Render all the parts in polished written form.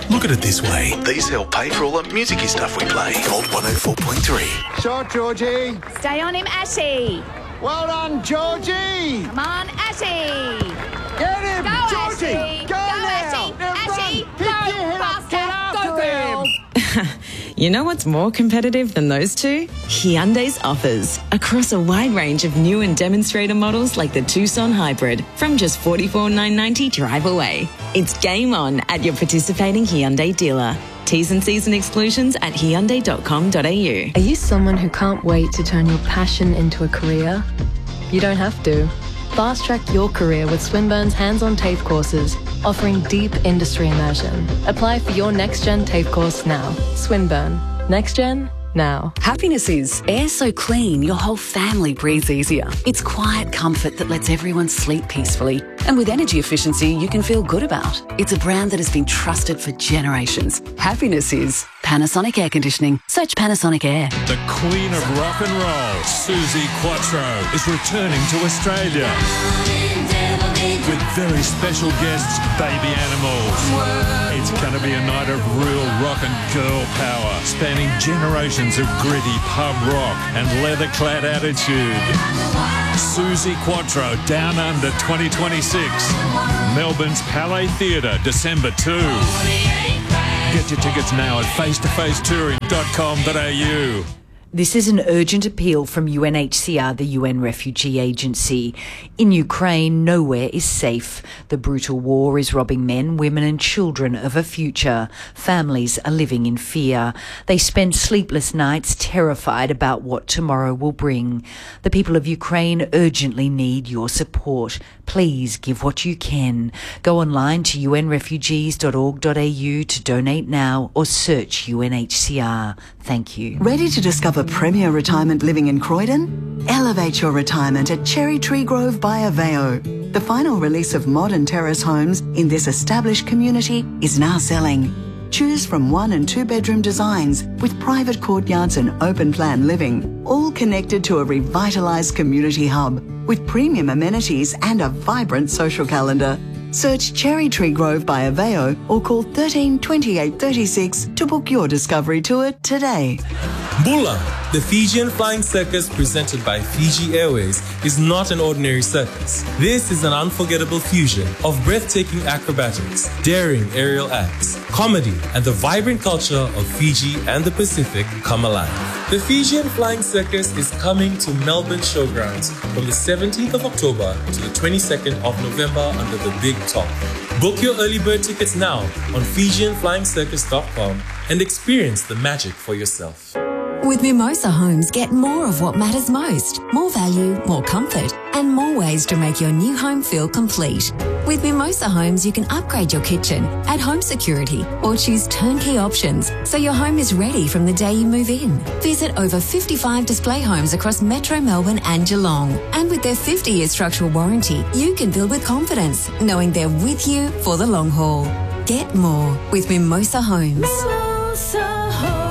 Look at it this way. These help pay for all the musicy stuff we play. Gold 104.3. Shot, Georgie. Stay on him, Ashy. Well done, Georgie. Come on, Ashy. Get him, Go, Georgie. Ashy. Go Ashy. now. Now Ashy. run. Go, Pick your head up. Get faster. after Go, girl. him. You know what's more competitive than those two? Hyundai's offers. Across a wide range of new and demonstrator models like the Tucson Hybrid from just $44,990 drive away. It's game on at your participating Hyundai dealer. T's and C's and exclusions at Hyundai.com.au. Are you someone who can't wait to turn your passion into a career? You don't have to. Fast track your career with Swinburne's hands-on TAFE courses, offering deep industry immersion. Apply for your Next Gen TAFE course now. Swinburne. Next Gen now. Happiness is air so clean your whole family breathes easier. It's quiet comfort that lets everyone sleep peacefully. And with energy efficiency you can feel good about. It's a brand that has been trusted for generations. Happiness is Panasonic Air Conditioning. Search Panasonic Air. The Queen of Rock and Roll, Suzi Quatro, is returning to Australia with very special guests, Baby Animals. It's going to be a night of real rock and girl power, spanning generations of gritty pub rock and leather-clad attitude. Suzi Quatro, Down Under 2026. Melbourne's Palais Theatre, December 2. Get your tickets now at facetofacetouring.com.au. This is an urgent appeal from UNHCR, the UN Refugee Agency. In Ukraine, nowhere is safe. The brutal war is robbing men, women and children of a future. Families are living in fear. They spend sleepless nights terrified about what tomorrow will bring. The people of Ukraine urgently need your support. Please give what you can. Go online to unrefugees.org.au to donate now or search UNHCR. Thank you. Ready to discover premier retirement living in Croydon? Elevate your retirement at Cherry Tree Grove by Aveo. The final release of modern terrace homes in this established community is now selling. Choose from 1 and 2 bedroom designs with private courtyards and open plan living, all connected to a revitalised community hub with premium amenities and a vibrant social calendar. Search Cherry Tree Grove by Aveo or call 13 28 36 to book your discovery tour today. Bula, the Fijian Flying Circus presented by Fiji Airways, is not an ordinary circus. This is an unforgettable fusion of breathtaking acrobatics, daring aerial acts, comedy, and the vibrant culture of Fiji and the Pacific come alive. The Fijian Flying Circus is coming to Melbourne Showgrounds from the 17th of October to the 22nd of November under the Big Top. Book your early bird tickets now on FijianFlyingCircus.com and experience the magic for yourself. With Mimosa Homes, get more of what matters most. More value, more comfort, and more ways to make your new home feel complete. With Mimosa Homes, you can upgrade your kitchen, add home security, or choose turnkey options so your home is ready from the day you move in. Visit over 55 display homes across Metro Melbourne and Geelong. And with their 50-year structural warranty, you can build with confidence, knowing they're with you for the long haul. Get more with Mimosa Homes. Mimosa Homes.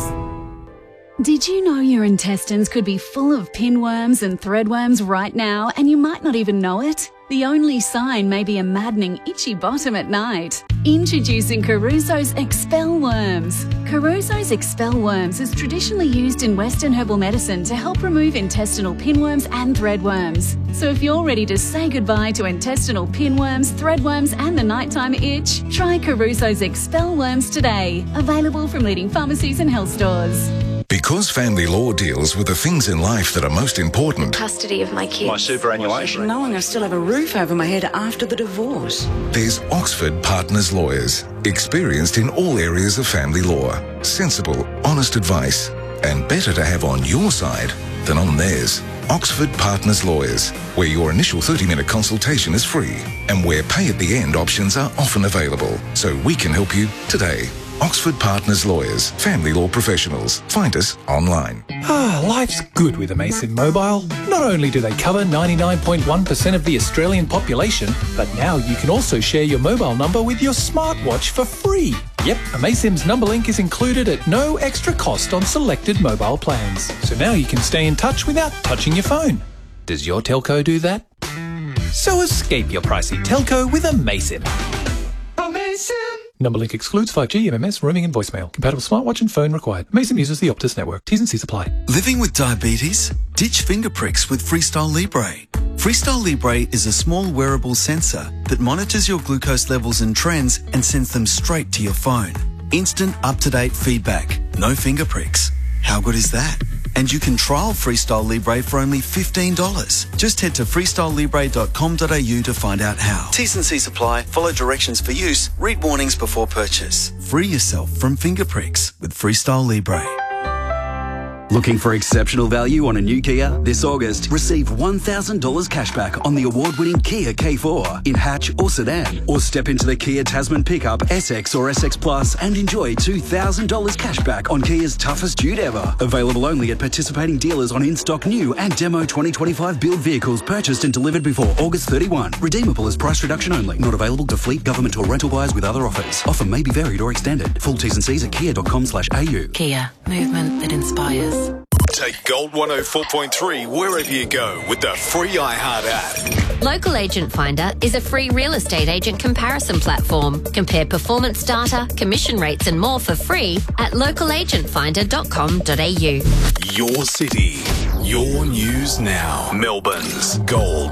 Did you know your intestines could be full of pinworms and threadworms right now and you might not even know it? The only sign may be a maddening itchy bottom at night. Introducing Caruso's Expel Worms. Caruso's Expel Worms is traditionally used in Western herbal medicine to help remove intestinal pinworms and threadworms. So if you're ready to say goodbye to intestinal pinworms, threadworms and the nighttime itch, try Caruso's Expel Worms today. Available from leading pharmacies and health stores. Because family law deals with the things in life that are most important. Custody of my kids. My superannuation. Knowing I still have a roof over my head after the divorce. There's Oxford Partners Lawyers, experienced in all areas of family law. Sensible, honest advice, and better to have on your side than on theirs. Oxford Partners Lawyers, where your initial 30-minute consultation is free and where pay at the end options are often available. So we can help you today. Oxford Partners Lawyers, family law professionals. Find us online. Life's good with Amaysim Mobile. Not only do they cover 99.1% of the Australian population, but now you can also share your mobile number with your smartwatch for free. Yep, Amaysim's number link is included at no extra cost on selected mobile plans. So now you can stay in touch without touching your phone. Does your telco do that? So escape your pricey telco with Amaysim. Number link excludes 5G, MMS, roaming and voicemail. Compatible smartwatch and phone required. Mason uses the Optus network. T's and C's apply. Living with diabetes? Ditch finger pricks with Freestyle Libre. Freestyle Libre is a small wearable sensor that monitors your glucose levels and trends and sends them straight to your phone. Instant up-to-date feedback. No finger pricks. How good is that? And you can trial Freestyle Libre for only $15. Just head to freestylelibre.com.au to find out how. T's and C's apply. Follow directions for use. Read warnings before purchase. Free yourself from finger pricks with Freestyle Libre. Looking for exceptional value on a new Kia? This August, receive $1,000 cashback on the award-winning Kia K4 in hatch or sedan. Or step into the Kia Tasman pickup, SX or SX Plus and enjoy $2,000 cashback on Kia's toughest dude ever. Available only at participating dealers on in-stock new and demo 2025 build vehicles purchased and delivered before August 31. Redeemable as price reduction only. Not available to fleet, government or rental buyers with other offers. Offer may be varied or extended. Full T's and C's at kia.com/au. Kia, movement that inspires. Take Gold 104.3 wherever you go with the free iHeart app. Local Agent Finder is a free real estate agent comparison platform. Compare performance data, commission rates and more for free at localagentfinder.com.au. Your city, your news now. Melbourne's Gold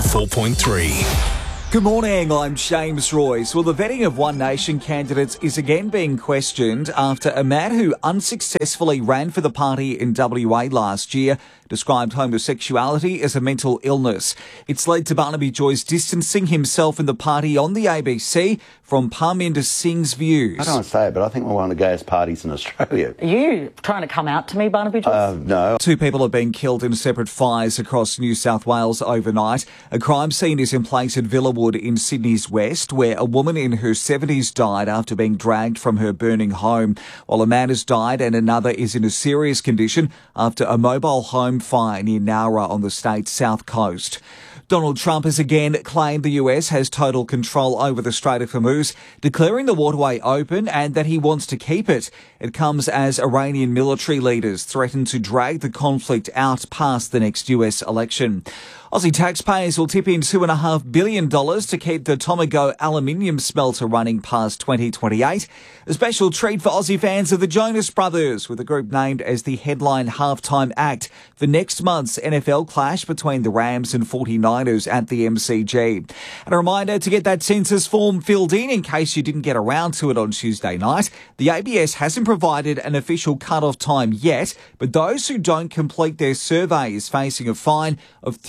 104.3. Good morning, I'm James Royce. Well, the vetting of One Nation candidates is again being questioned after a man who unsuccessfully ran for the party in WA last year described homosexuality as a mental illness. It's led to Barnaby Joyce distancing himself and the party on the ABC from Parminder Singh's views. I don't want to say it, but I think we're one of the gayest parties in Australia. Are you trying to come out to me, Barnaby Joyce? No. 2 people have been killed in separate fires across New South Wales overnight. A crime scene is in place at Villawood in Sydney's West, where a woman in her 70s died after being dragged from her burning home, while a man has died and another is in a serious condition after a mobile home fire near Nowra on the state's south coast. Donald Trump has again claimed the US has total control over the Strait of Hormuz, declaring the waterway open and that he wants to keep it. It comes as Iranian military leaders threaten to drag the conflict out past the next US election. Aussie taxpayers will tip in $2.5 billion to keep the Tomago aluminium smelter running past 2028. A special treat for Aussie fans of the Jonas Brothers, with the group named as the headline halftime act for next month's NFL clash between the Rams and 49ers at the MCG. And a reminder to get that census form filled in case you didn't get around to it on Tuesday night. The ABS hasn't provided an official cut-off time yet, but those who don't complete their survey is facing a fine of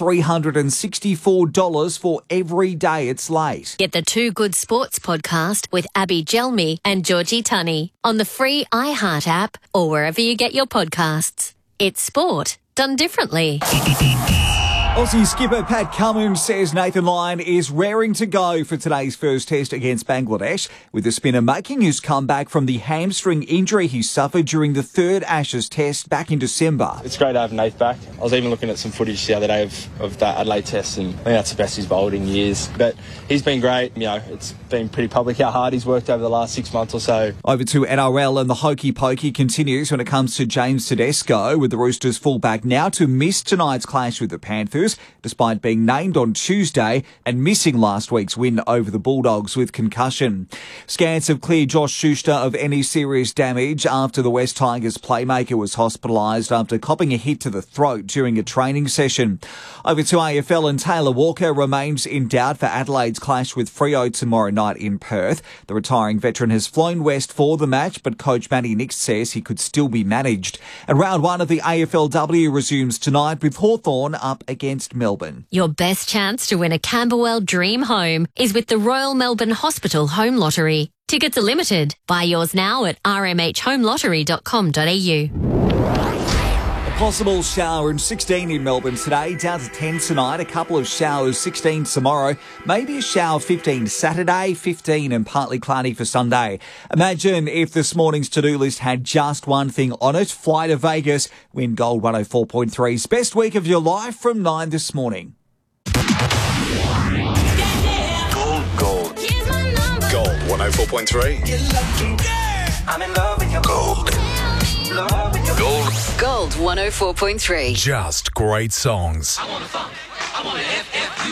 $364 for every day it's late. Get the Two Good Sports podcast with Abby Gelmi and Georgie Tunney on the free iHeart app or wherever you get your podcasts. It's sport done differently. Aussie skipper Pat Cummins says Nathan Lyon is raring to go for today's first test against Bangladesh, with the spinner making his comeback from the hamstring injury he suffered during the third Ashes test back in December. It's great to have Nath back. I was even looking at some footage the other day of that Adelaide test, and I think that's the best he's bowled in years. But he's been great. You know, it's been pretty public how hard he's worked over the last 6 months or so. Over to NRL, and the hokey pokey continues when it comes to James Tedesco, with the Roosters fullback now to miss tonight's clash with the Panthers, despite being named on Tuesday and missing last week's win over the Bulldogs with concussion. Scans have cleared Josh Schuster of any serious damage after the West Tigers playmaker was hospitalised after copping a hit to the throat during a training session. Over to AFL, and Taylor Walker remains in doubt for Adelaide's clash with Freo tomorrow night in Perth. The retiring veteran has flown west for the match, but coach Matty Nix says he could still be managed. And round 1 of the AFLW resumes tonight with Hawthorn up against Melbourne. Your best chance to win a Camberwell Dream Home is with the Royal Melbourne Hospital Home Lottery. Tickets are limited. Buy yours now at rmhhomelottery.com.au. A possible shower and 16 in Melbourne today, down to 10 tonight. A couple of showers, 16 tomorrow. Maybe a shower 15 Saturday, 15 and partly cloudy for Sunday. Imagine if this morning's to-do list had just one thing on it. Fly to Vegas, win Gold 104.3's best week of your life from 9 this morning. Gold 104.3. I'm in love with your Gold. Gold 104.3. Just great songs. I want to funk. I want to